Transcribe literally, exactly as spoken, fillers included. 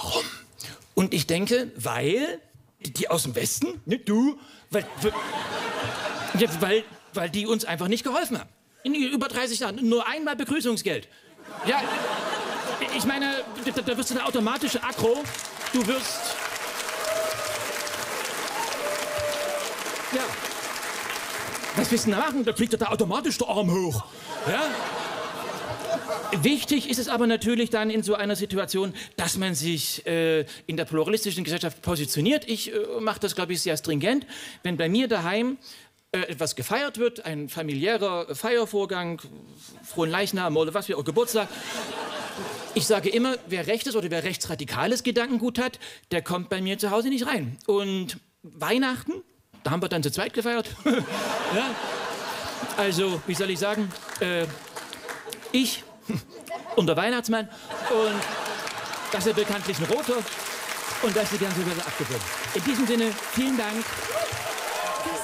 Warum? Und ich denke, weil die aus dem Westen, nicht du, weil, ja, weil, weil die uns einfach nicht geholfen haben. In über dreißig Jahren. Nur einmal Begrüßungsgeld. Ja, ich meine, da, da wirst du eine automatische Akro. Du wirst... Ja. Was willst du denn da machen? Da fliegt doch da automatisch der Arm hoch. Ja? Wichtig ist es aber natürlich dann in so einer Situation, dass man sich äh, in der pluralistischen Gesellschaft positioniert. Ich äh, mache das, glaube ich, sehr stringent. Wenn bei mir daheim äh, etwas gefeiert wird, ein familiärer Feiervorgang, Frohen Leichnam oder was wie auch Geburtstag, ich sage immer, wer rechtes oder wer rechtsradikales Gedankengut hat, der kommt bei mir zu Hause nicht rein. Und Weihnachten, da haben wir dann zu zweit gefeiert. Ja? Also, wie soll ich sagen, äh, ich und der Weihnachtsmann und das ist ja bekanntlich ein Roter und das ist die ganze Sache abgebunden. In diesem Sinne, vielen Dank.